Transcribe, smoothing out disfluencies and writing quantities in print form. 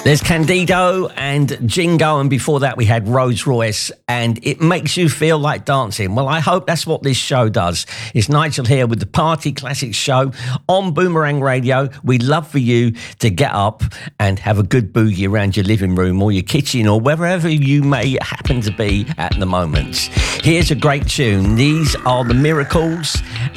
There's Candido and Jingo, and before that we had Rolls Royce, and it makes you feel like dancing. Well, I hope that's what this show does. It's Nigel here with the Party Classics show on Boomerang Radio. We'd love for you to get up and have a good boogie around your living room or your kitchen or wherever you may happen to be at the moment. Here's a great tune. These are the Miracles.